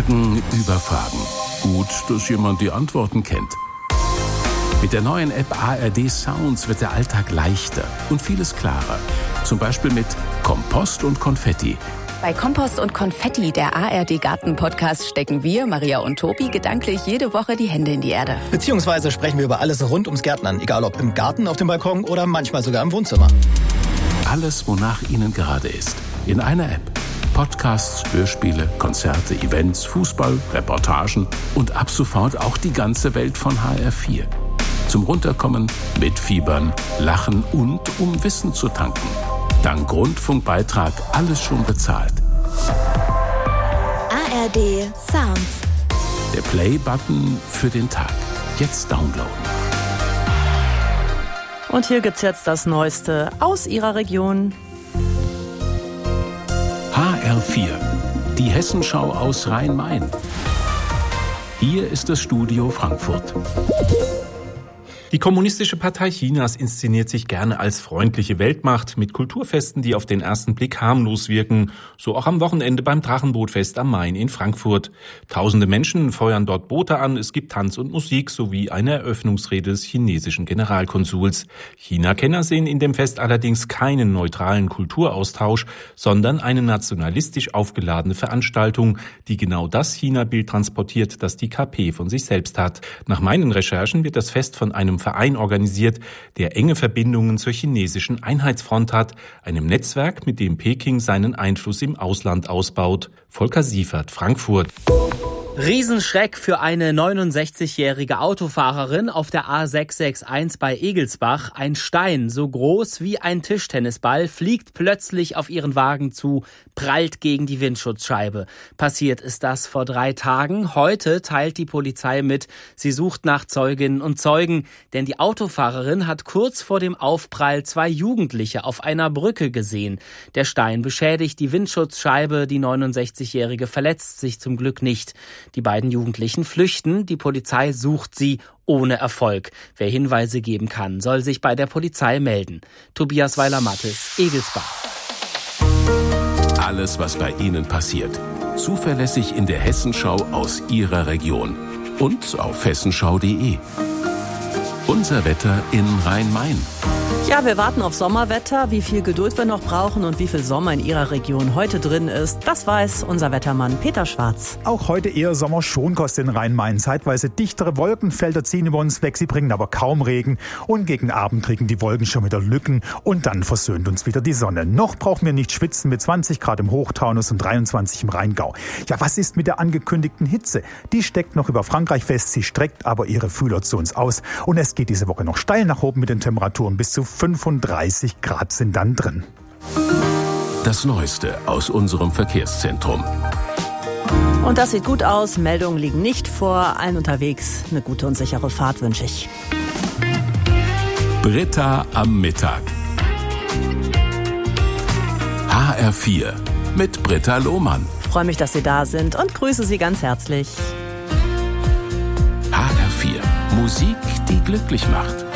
Fragen über Fragen. Gut, dass jemand die Antworten kennt. Mit der neuen App ARD Sounds wird der Alltag leichter und vieles klarer. Zum Beispiel mit Kompost und Konfetti. Bei Kompost und Konfetti, der ARD Garten-Podcast, stecken wir, Maria und Tobi, gedanklich jede Woche die Hände in die Erde. Beziehungsweise sprechen wir über alles rund ums Gärtnern. Egal ob im Garten, auf dem Balkon oder manchmal sogar im Wohnzimmer. Alles, wonach Ihnen gerade ist. In einer App. Podcasts, Hörspiele, Konzerte, Events, Fußball, Reportagen und ab sofort auch die ganze Welt von HR4. Zum Runterkommen, mitfiebern, lachen und um Wissen zu tanken. Dank Rundfunkbeitrag alles schon bezahlt. ARD Sounds. Der Play-Button für den Tag. Jetzt downloaden. Und hier gibt's jetzt das Neueste aus Ihrer Region. HR4, die Hessenschau aus Rhein-Main. Hier ist das Studio Frankfurt. Die Kommunistische Partei Chinas inszeniert sich gerne als freundliche Weltmacht mit Kulturfesten, die auf den ersten Blick harmlos wirken. So auch am Wochenende beim Drachenbootfest am Main in Frankfurt. Tausende Menschen feuern dort Boote an, es gibt Tanz und Musik sowie eine Eröffnungsrede des chinesischen Generalkonsuls. China-Kenner sehen in dem Fest allerdings keinen neutralen Kulturaustausch, sondern eine nationalistisch aufgeladene Veranstaltung, die genau das China-Bild transportiert, das die KP von sich selbst hat. Nach meinen Recherchen wird das Fest von einem Verein organisiert, der enge Verbindungen zur chinesischen Einheitsfront hat, einem Netzwerk, mit dem Peking seinen Einfluss im Ausland ausbaut. Volker Siefert, Frankfurt. Riesenschreck für eine 69-jährige Autofahrerin auf der A661 bei Egelsbach. Ein Stein, so groß wie ein Tischtennisball, fliegt plötzlich auf ihren Wagen zu, prallt gegen die Windschutzscheibe. Passiert ist das vor 3 Tagen. Heute teilt die Polizei mit, sie sucht nach Zeuginnen und Zeugen, denn die Autofahrerin hat kurz vor dem Aufprall 2 Jugendliche auf einer Brücke gesehen. Der Stein beschädigt die Windschutzscheibe, die 69-jährige verletzt sich zum Glück nicht. Die beiden Jugendlichen flüchten, die Polizei sucht sie ohne Erfolg. Wer Hinweise geben kann, soll sich bei der Polizei melden. Tobias Weiler-Mattes, Egelsbach. Alles, was bei Ihnen passiert. Zuverlässig in der Hessenschau aus Ihrer Region. Und auf hessenschau.de. Unser Wetter in Rhein-Main. Ja, wir warten auf Sommerwetter. Wie viel Geduld wir noch brauchen und wie viel Sommer in Ihrer Region heute drin ist, das weiß unser Wettermann Peter Schwarz. Auch heute eher Sommerschonkost in Rhein-Main. Zeitweise dichtere Wolkenfelder ziehen über uns weg, sie bringen aber kaum Regen. Und gegen Abend kriegen die Wolken schon wieder Lücken und dann versöhnt uns wieder die Sonne. Noch brauchen wir nicht schwitzen mit 20 Grad im Hochtaunus und 23 im Rheingau. Ja, was ist mit der angekündigten Hitze? Die steckt noch über Frankreich fest, sie streckt aber ihre Fühler zu uns aus. Und es geht diese Woche noch steil nach oben mit den Temperaturen. Bis zu 35 Grad sind dann drin. Das Neueste aus unserem Verkehrszentrum. Und das sieht gut aus. Meldungen liegen nicht vor. Allen unterwegs eine gute und sichere Fahrt wünsche ich. Britta am Mittag. HR4 mit Britta Lohmann. Freue mich, dass Sie da sind und grüße Sie ganz herzlich. HR4. Musik, die glücklich macht.